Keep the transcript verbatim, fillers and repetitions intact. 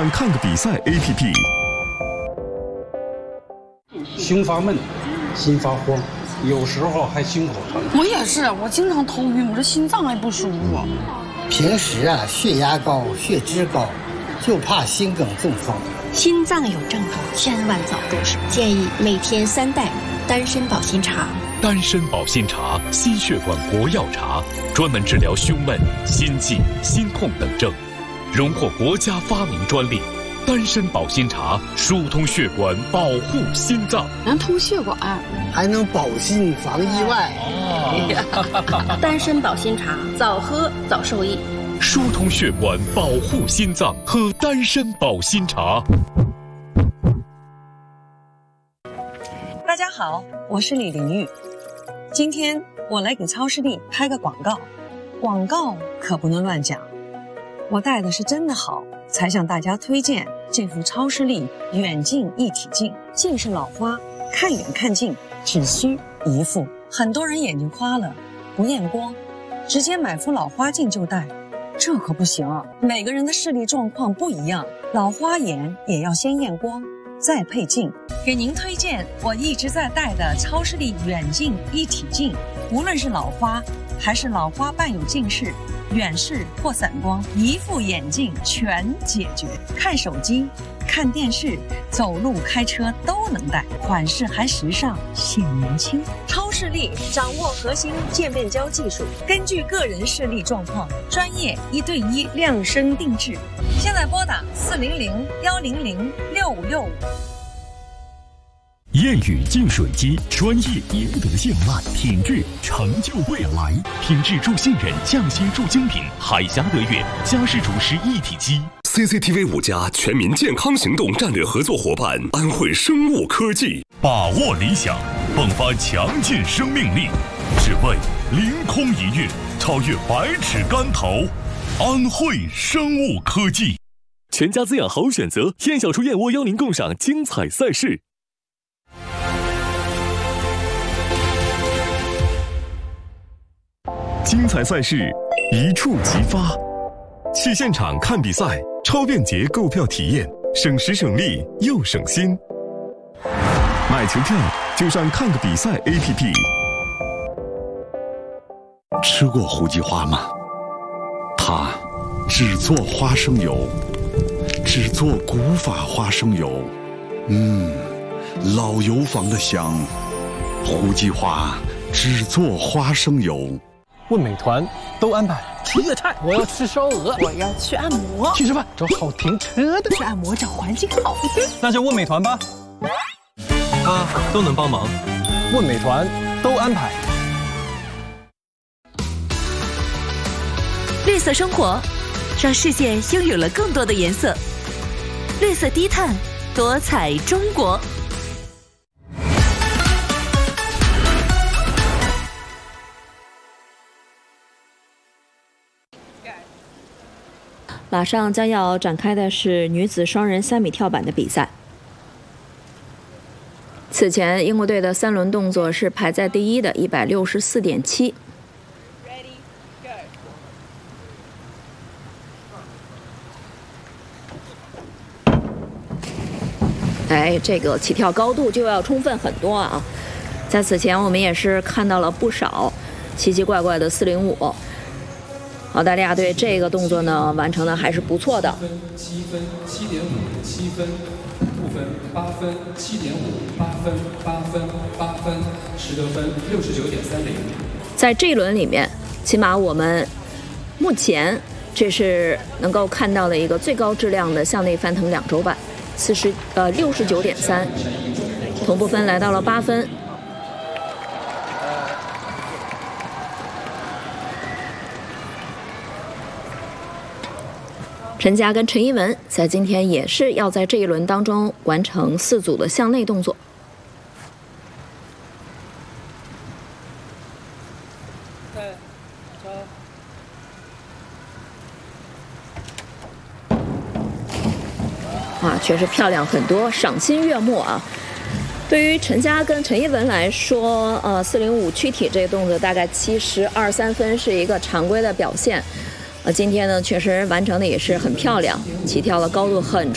上看个比赛 A P P。 胸发闷，心发慌，有时候还心口疼。 我也是，我经常头晕，我这心脏还不舒服。 平时啊，血压高，血脂高，就怕心梗中风。 心脏有症状，千万早入手。建议每天三袋丹参保心茶。 丹参保心茶，心血管国药茶，专门治疗胸闷、心悸、心痛等症，荣获国家发明专利。丹参保心茶疏通血管，保护心脏， 能通血管， 还能保心防意外。 哦、丹参保心茶，早喝早受益。 疏通血管，保护心脏，喝丹参保心茶。 大家好，我是李玲玉。今天我来给超视力拍个广告，广告可不能乱讲。我戴的是真的好，才向大家推荐这副超视力远近一体镜。近视老花，看远看近只需一副。很多人眼睛花了，不验光，直接买副老花镜就戴，这可不行啊！每个人的视力状况不一样，老花眼也要先验光，再配镜。给您推荐我一直在戴的超视力远近一体镜，无论是老花还是老花伴有近视、远视或散光，一副眼镜全解决。看手机、看电视、走路、开车都能戴，款式还时尚，显年轻。超视力掌握核心渐变焦技术，根据个人视力状况，专业一对一量身定制。现在拨打四零零幺零零六五六五。 燕语净水机，专业赢得现卖，品质成就未来，品质助信任，匠心助精品。海峡德悦家事主食一体机。 C C T V 五家全民健康行动战略合作伙伴安慧生物科技， 把握理想，迸发强劲生命力，只为凌空一跃，超越百尺竿头。安慧生物科技， 全家滋养好选择。燕小厨燕窝邀您共赏精彩赛事。 精彩赛事一触即发，去现场看比赛，超便捷购票体验，省时省力又省心。买球票就上看个比赛 A P P。 吃过胡记花吗？它只做花生油，只做古法花生油，嗯，老油坊的香。胡记花只做花生油。 问美团都安排吃粤菜， 我要吃烧鹅， 我要去按摩， 去吃饭找好停车的， 去按摩找环境好的， 那就问美团吧， 他都能帮忙。 问美团都安排。 绿色生活，让世界拥有了更多的颜色。绿色低碳，多彩中国。 马上将要展开的是女子双人三米跳板的比赛。此前，英国队的三轮动作是排在第一的，一百六十四点七。哎，这个起跳高度就要充分很多啊！在此前，我们也是看到了不少奇奇怪怪的四零五。澳大利亚队这个动作呢，完成的还是不错的。 七分，七点五，七分，不分，八分，七点五，八分，八分，八分，十得分，六十九点三零。 在这一轮里面，起码我们目前这是能够看到的一个最高质量的向内翻腾两轴板，四十呃六十九点三，同步分来到了八分。陈佳跟陈一文在今天也是要在这一轮当中完成四组的向内动作。啊，确实漂亮很多，赏心悦目啊！对于陈佳跟陈一文来说，呃，四零五躯体这个动作大概七十二三分是一个常规的表现。呃，今天呢，确实完成的也是很漂亮，起跳的高度很